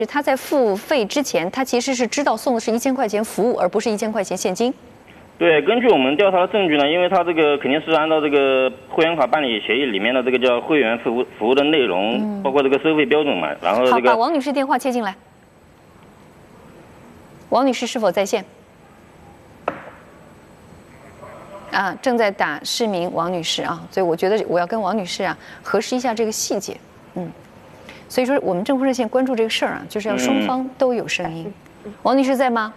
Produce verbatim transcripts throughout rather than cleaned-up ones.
他在付费之前，他其实是知道送的是一千块钱服务，而不是一千块钱现金。 对，根据我们调查的证据呢，因为他这个肯定是按照这个会员卡办理协议里面的这个叫会员服务服务的内容，嗯、包括这个收费标准嘛。然后、这个、 好，把王女士电话接进来。王女士是否在线？啊，正在打市民王女士啊，所以我觉得我要跟王女士啊核实一下这个细节，嗯。所以说，我们政府热线关注这个事儿啊，就是要双方都有声音。嗯、王女士在吗？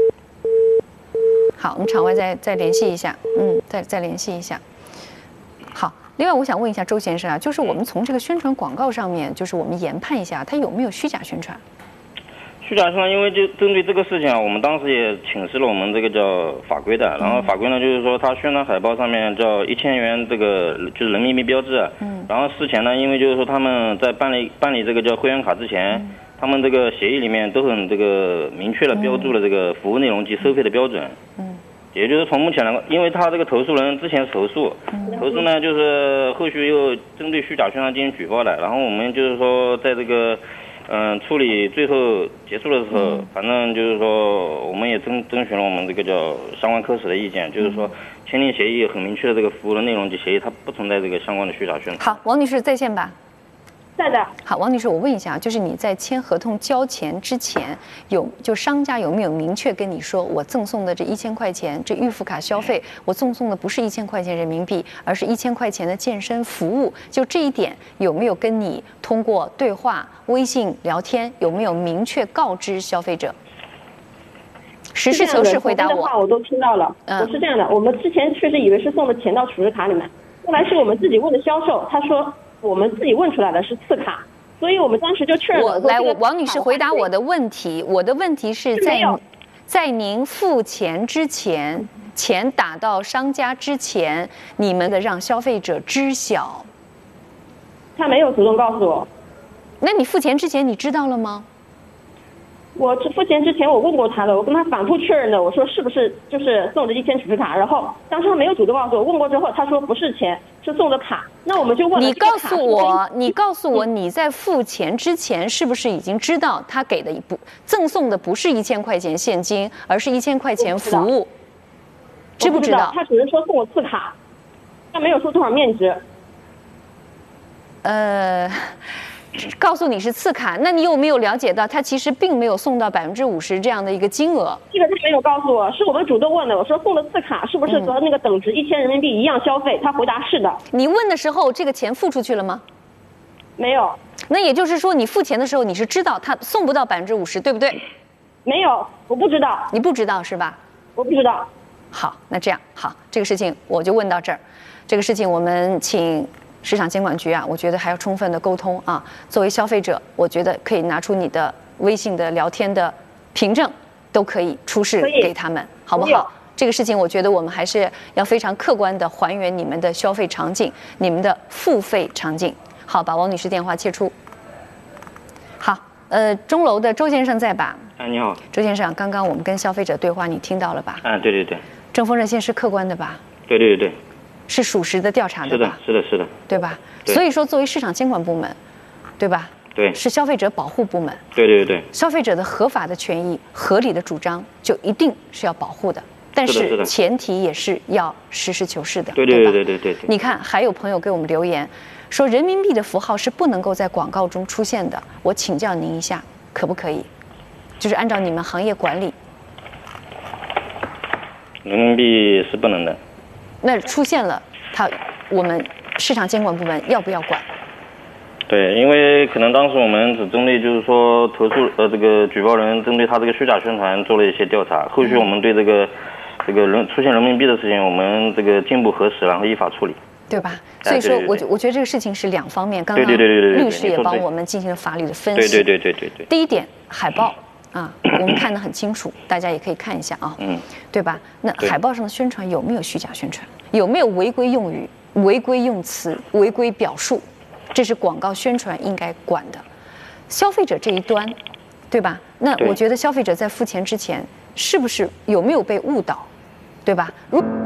好，我们场外再再联系一下，嗯，再再联系一下。好，另外我想问一下周先生啊，就是我们从这个宣传广告上面，就是我们研判一下，它有没有虚假宣传？ 虚假宣传，因为就针对这个事情啊，我们当时也请示了我们这个叫法规的，然后法规呢就是说，它宣传海报上面叫一千元这个就是人民币标志，嗯，然后事前呢，因为就是说他们在办理办理这个叫会员卡之前，嗯、他们这个协议里面都很这个明确的标注了这个服务内容及收费的标准，嗯，也就是从目前来看，因为他这个投诉人之前投诉，嗯、投诉呢就是后续又针对虚假宣传进行举报的，然后我们就是说在这个。嗯，处理最后结束的时候，反正就是说，我们也征征询了我们这个叫相关科室的意见，就是说，签订协议很明确的这个服务的内容及协议，它不存在这个相关的虚假宣传。 好，王女士在线吧？ 在的。 好，王女士，我问一下，就是你在签合同交钱之前，有就商家有没有明确跟你说，我赠送的这一千块钱这预付卡消费，我赠送的不是一千块钱人民币，而是一千块钱的健身服务？就这一点，有没有跟你通过对话、微信聊天，有没有明确告知消费者？实事求是回答我。 的话我都听到了。嗯，我是这样的，我们之前确实以为是送的钱到储值卡里面，后来是我们自己问的销售，他说。我们自己问出来的是次卡，所以我们当时就确认了。 我来，我王女士回答我的问题。我的问题是在在您付钱之前，钱打到商家之前，你们的让消费者知晓。 他没有主动告诉我。 那你付钱之前你知道了吗？ 我付钱之前我问过他的，我跟他反复确认的，我说是不是就是送的一千储值卡，然后当时他没有主动告诉我，问过之后他说不是钱，是送的卡。那我们就问了， 你告诉我，你告诉我你在付钱之前是不是已经知道他给的不赠送的不是一千块钱现金，而是一千块钱服务？知不知道？ 他只是说送我次卡，他没有说多少面值。 呃。告诉你是次卡，那你有没有了解到他其实并没有送到百分之五十这样的一个金额？ 这个他没有告诉我，是我们主动问的。我说送的次卡是不是和那个等值一千人民币一样消费？他回答是的。 你问的时候，这个钱付出去了吗？ 没有。 那也就是说，你付钱的时候你是知道他送不到百分之五十，对不对？ 没有，我不知道。 你不知道是吧？ 我不知道。 好，那这样好，这个事情我就问到这儿。这个事情我们请。市场监管局啊，我觉得还要充分的沟通啊。作为消费者，我觉得可以拿出你的微信的聊天的凭证，都可以出示给他们，好不好？这个事情我觉得我们还是要非常客观的还原你们的消费场景，你们的付费场景。好，把王女士电话切出。好，呃，钟楼的周先生在吧？ 啊，你好， 周先生，刚刚我们跟消费者对话，你听到了吧？ 啊，对对对。 正风热线是客观的吧？ 对对对对。 是属实的调查的吧？ 是的，是的，是的， 对吧？对，所以说，作为市场监管部门，对吧？ 对， 是消费者保护部门。 对对对， 消费者的合法的权益、合理的主张，就一定是要保护的。但是前提也是要实事求是的， 对对对对对对。 你看，还有朋友给我们留言说，人民币的符号是不能够在广告中出现的。我请教您一下，可不可以？就是按照你们行业管理， 人民币是不能的。 那出现了，他我们市场监管部门要不要管？ 对，因为可能当时我们只针对就是说投诉呃这个举报人针对他这个虚假宣传做了一些调查，后续我们对这个、嗯、这个人出现人民币的事情，我们这个进一步核实，然后依法处理， 对吧？所以说，我我觉得这个事情是两方面。刚刚律师也帮我们进行了法律的分析。 对对对对对对。 第一点，海报。啊，我们看得很清楚，大家也可以看一下啊，嗯，对吧？那海报上的宣传有没有虚假宣传？有没有违规用语、违规用词、违规表述？这是广告宣传应该管的。消费者这一端，对吧？那我觉得消费者在付钱之前，是不是有没有被误导，对吧？如